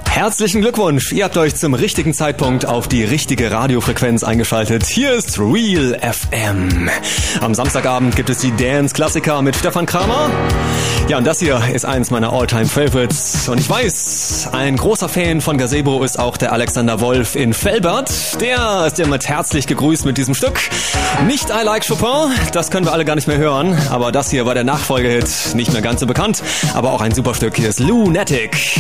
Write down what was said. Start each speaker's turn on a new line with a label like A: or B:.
A: Herzlichen Glückwunsch, ihr habt euch zum richtigen Zeitpunkt auf die richtige Radiofrequenz eingeschaltet. Hier ist Real FM. Am Samstagabend gibt es die Dance-Klassiker mit Stefan Kramer. Ja, und das hier ist eins meiner All-Time-Favorites. Und ich weiß, ein großer Fan von Gazebo ist auch der Alexander Wolf in Velbert. Der ist ja mit herzlich gegrüßt mit diesem Stück. Nicht I Like Chopin, das können wir alle gar nicht mehr hören. Aber das hier war der Nachfolgehit, nicht mehr ganz so bekannt, aber auch ein super Stück. Hier ist Lunatic.